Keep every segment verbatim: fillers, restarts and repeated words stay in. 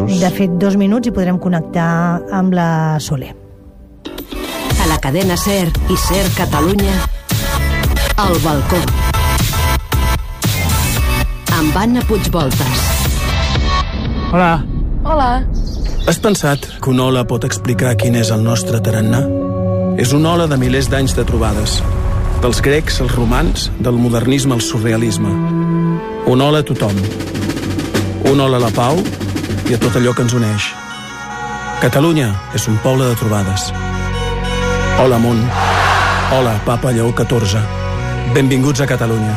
minuts. De fet, dos minuts i podrem connectar amb la Sole. A la cadena SER i SER Catalunya, El Balcó. Amb Anna Puigvoltas. Hola. Hola. Has pensat que una ola pot explicar quin és el nostre tarannà? És una ola de milers d'anys de trobades. Dels grecs als romans, del modernisme al surrealisme. Una ola a tothom. Una ola a la pau i a tot allò que ens uneix. Catalunya és un poble de trobades. Hola, món. Hola, Papa Lleó catorze. Benvinguts a Catalunya.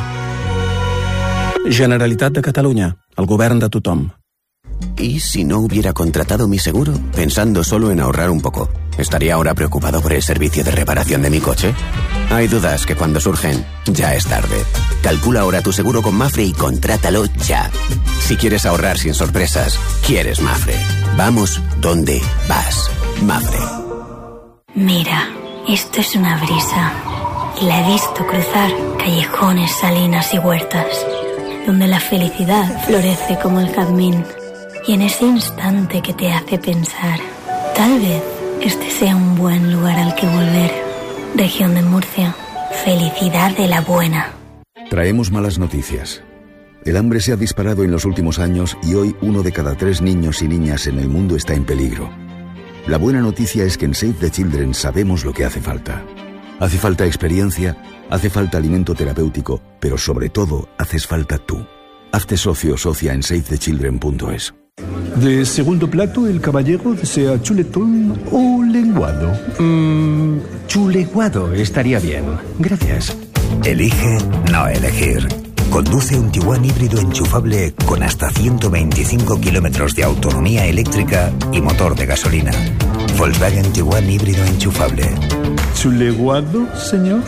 Generalitat de Catalunya, el govern de tothom. ¿Y si no hubiera contratado mi seguro, pensando solo en ahorrar un poco? ¿Estaría ahora preocupado por el servicio de reparación de mi coche? Hay dudas que cuando surgen, ya es tarde. Calcula ahora tu seguro con Mapfre y contrátalo ya. Si quieres ahorrar sin sorpresas, quieres Mapfre. Vamos donde vas. Mapfre. Mira, esto es una brisa. Y la he visto cruzar callejones, salinas y huertas, donde la felicidad florece como el jazmín. Y en ese instante que te hace pensar, tal vez este sea un buen lugar al que volver. Región de Murcia, felicidad de la buena. Traemos malas noticias. El hambre se ha disparado en los últimos años y hoy uno de cada tres niños y niñas en el mundo está en peligro. La buena noticia es que en Save the Children sabemos lo que hace falta. Hace falta experiencia, hace falta alimento terapéutico, pero sobre todo haces falta tú. Hazte socio o socia en save the children punto es. De segundo plato, el caballero desea chuletón o lenguado. Mmm, chuleguado estaría bien. Gracias. Elige no elegir. Conduce un Tiguan híbrido enchufable con hasta ciento veinticinco kilómetros de autonomía eléctrica y motor de gasolina. Volkswagen Tiguan híbrido enchufable. ¿Chuleguado, señor?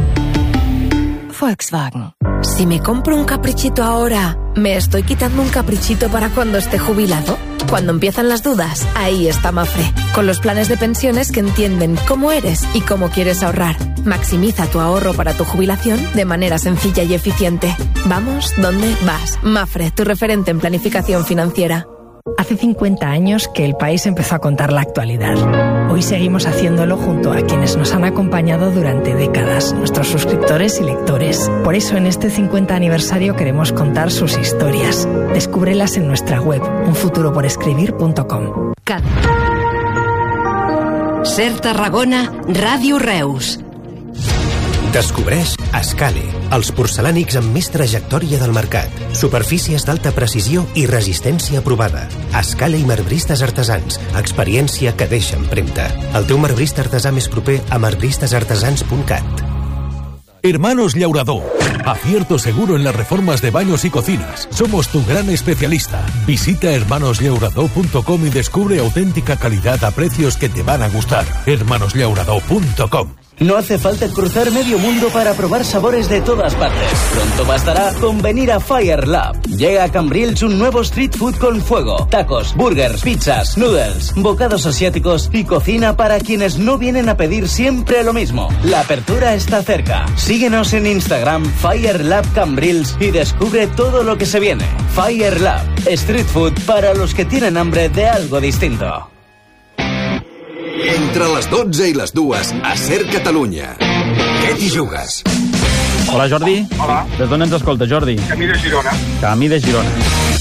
Volkswagen. Si me compro un caprichito ahora, ¿me estoy quitando un caprichito para cuando esté jubilado? Cuando empiezan las dudas, ahí está Mapfre, con los planes de pensiones que entienden cómo eres y cómo quieres ahorrar. Maximiza tu ahorro para tu jubilación de manera sencilla y eficiente. Vamos donde vas. Mapfre, tu referente en planificación financiera. Hace cincuenta años que el país empezó a contar la actualidad. Hoy seguimos haciéndolo junto a quienes nos han acompañado durante décadas, nuestros suscriptores y lectores. Por eso en este cincuenta aniversario queremos contar sus historias. Descúbrelas en nuestra web, un futuro por escribir punto com. SER Tarragona, Ràdio Reus. Descobreix Escale, els porcelànics amb més trajectòria del mercat. Superfícies d'alta precisió i resistència aprovada. Escale i marbristes artesans. Experiència que deixa empremta. El teu marbrista artesà més proper a marbristes artesans punt cat. Hermanos Llaurador. Acierto seguro en las reformas de baños y cocinas. Somos tu gran especialista. Visita hermanos llaurador punto com y descubre auténtica calidad a precios que te van a gustar. hermanos llaurador punto com. No hace falta cruzar medio mundo para probar sabores de todas partes. Pronto bastará con venir a Fire Lab. Llega a Cambrils un nuevo street food con fuego, tacos, burgers, pizzas, noodles, bocados asiáticos y cocina para quienes no vienen a pedir siempre lo mismo. La apertura está cerca. Síguenos en Instagram, Fire Lab Cambrils, y descubre todo lo que se viene. Fire Lab, street food para los que tienen hambre de algo distinto. Entre les dotze i les dues, a SER Catalunya. Què t'hi jugues? Hola, Jordi. Hola. Des d'on ens escolta, Jordi? Camí de Girona. Camí de Girona.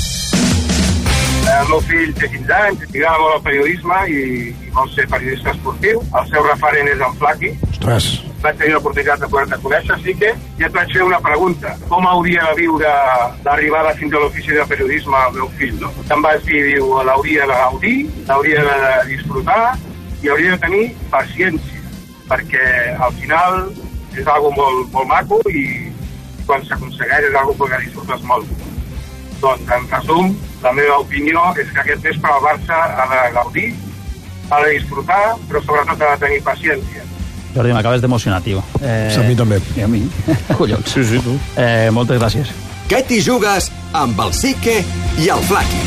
El meu fill té quinze anys, li agrada molt el periodisme i, i vol ser periodista esportiu. El seu referent és en Flaqui. Ostres. Vaig tenir l'oportunitat de poder-te conèixer, així que ja et vaig fer una pregunta. Com hauria de viure l'arribada fins a l'ofici de periodisme al meu fill, no? Em vas dir, diu, l'hauria de gaudir, l'hauria de disfrutar, i hauria de tenir paciència, perquè al final és algo molt, molt maco i quan s'aconsegueix és algo que disfrutes molt. Doncs, en resum, la meva opinió és que aquest vespre el Barça ha de gaudir, ha de disfrutar, però sobretot ha de tenir paciència. Jordi, m'acabes d'emocionar, tio. Eh... A mi també. I a mi. Collons. Sí, sí, tu. Eh, moltes gràcies. Què t'hi jugues amb el Sique i el Flaqui?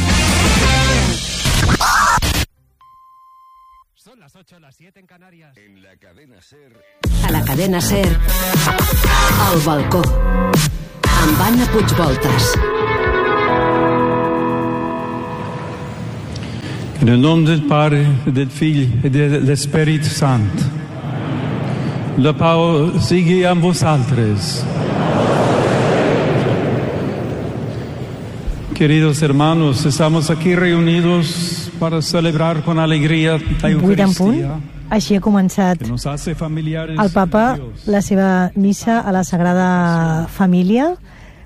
En la cadena SER. A la cadena SER, El Balcó, amb Anna Puigvoltas. En el nom del Pare, del Fill e dell'Espíritu Santo. La pau sigui amb vosaltres. Queridos hermanos, estamos aquí reunidos para celebrar con alegría la Eucaristía. Així ha començat el Papa la seva missa a la Sagrada Família.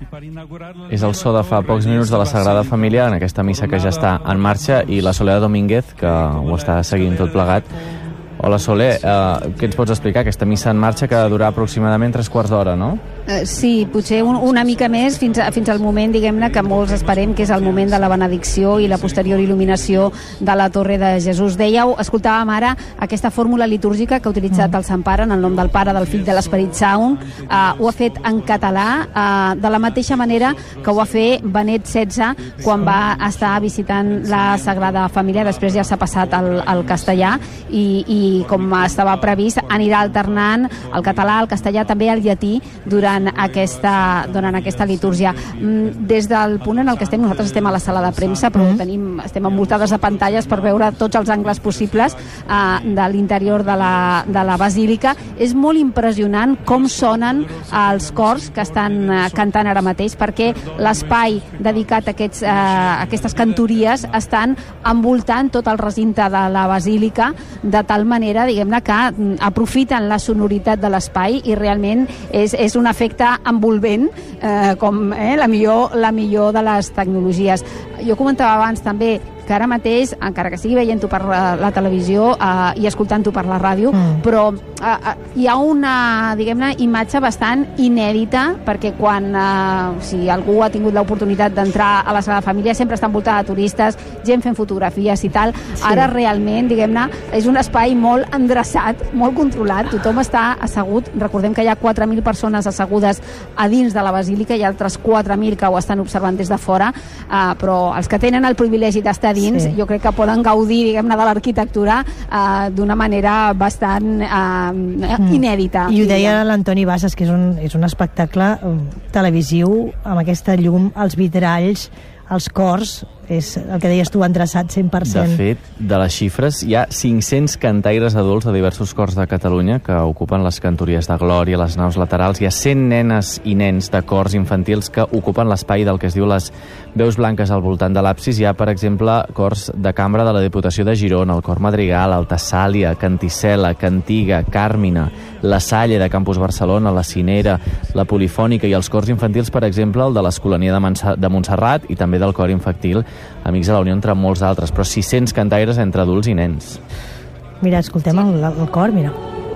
És el so de fa pocs minuts de la Sagrada Família en aquesta missa que ja està en marxa, i la Soledad Domínguez, que ho està seguint tot plegat. Hola, Soler, eh, què ens pots explicar? Aquesta missa en marxa que ha de durar aproximadament tres quarts d'hora, no? Uh, sí, potser un, una mica més fins, a, fins al moment, diguem-ne, que molts esperem, que és el moment de la benedicció i la posterior il·luminació de la Torre de Jesús. Dèieu, escoltàvem ara aquesta fórmula litúrgica que ha utilitzat el Sant Pare en el nom del Pare, del Fill, de l'Esperit Sant. Uh, ho ha fet en català, uh, de la mateixa manera que ho va fer Benet setze quan va estar visitant la Sagrada Família. Després ja s'ha passat al, al castellà i, i com estava previst anirà alternant el català, el castellà, també el llatí durant aquesta, durant aquesta litúrgia. Des del punt en el que estem, nosaltres estem a la sala de premsa, però tenim, estem envoltades de pantalles per veure tots els angles possibles uh, de l'interior de la, de la basílica. És molt impressionant com sonen els cors que estan uh, cantant ara mateix, perquè l'espai dedicat a, aquests, uh, a aquestes cantories estan envoltant tot el recinte de la basílica de tal manera, diguem-ne, que aprofiten la sonoritat de l'espai i realment és, és un efecte envolvent, eh, com eh, la, millor, la millor de les tecnologies. Jo comentava abans també que ara mateix, encara que sigui veient-ho per la, la televisió uh, i escoltant-ho per la ràdio, mm. però uh, uh, hi ha una, diguem-ne, imatge bastant inèdita, perquè quan uh, si algú ha tingut l'oportunitat d'entrar a la Sagrada Família sempre està envoltada de turistes, gent fent fotografies i tal. Sí. Ara realment, diguem-ne, és un espai molt endreçat, molt controlat, tothom està assegut. Recordem que hi ha quatre mil persones assegudes a dins de la basílica i altres quatre mil que ho estan observant des de fora, uh, però els que tenen el privilegi d'estar dins, sí. jo crec que poden gaudir, diguem-ne, de l'arquitectura uh, d'una manera bastant uh, mm. inèdita. I ho deia l'Antoni Bassas, que és un, és un espectacle um, televisiu, amb aquesta llum, els vitralls, els cors, és el que deies tu, endreçat cent per cent. De fet, de les xifres, hi ha cinc-cents cantaires adults de diversos cors de Catalunya que ocupen les cantories de glòria, les naus laterals. Hi ha cent nenes i nens de cors infantils que ocupen l'espai del que es diu les veus blanques al voltant de l'absis. Hi ha, per exemple, cors de cambra de la Diputació de Girona, el Cor Madrigal, el Tessàlia, Canticela, Cantiga, Càrmina, la Salle de Campus Barcelona, la Cinera, la Polifònica i els cors infantils, per exemple, el de l'Escolania de, Mansa, de Montserrat i també del cor infantil Amics de la Unió, entre molts d'altres, però sis-cents cantaires entre adults i nens. Mira, escoltem el, el cor, mira.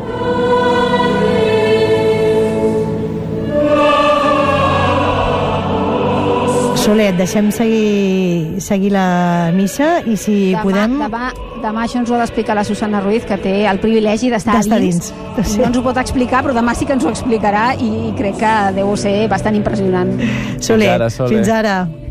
Soler, deixem seguir, seguir la missa i si demà, podem... Demà, demà això ens ho ha d'explicar la Susana Ruiz, que té el privilegi d'estar dins. dins. No ens ho pot explicar, però demà sí que ens ho explicarà i crec que deu ser bastant impressionant. Soler, fins ara. Fins ara.